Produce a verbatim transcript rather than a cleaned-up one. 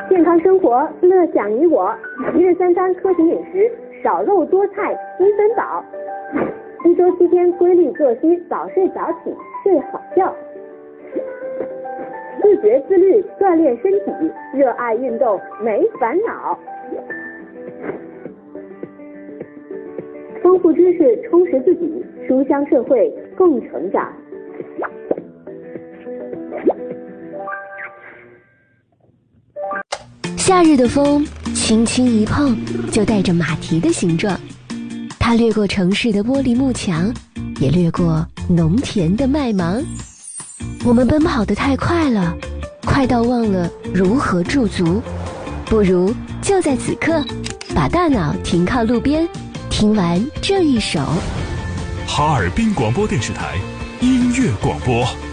健康生活，乐享你我。一日三餐科学饮食，少肉多菜，七分饱。一周七天规律作息，早睡早起，睡好觉。自觉自律，锻炼身体，热爱运动，没烦恼。丰富知识，充实自己，书香社会，共成长。 夏日的风轻轻一碰，就带着马蹄的形状。它掠过城市的玻璃幕墙，也掠过农田的麦芒。我们奔跑得太快了，快到忘了如何驻足。不如就在此刻，把大脑停靠路边，听完这一首。 哈尔滨广播电视台音乐广播。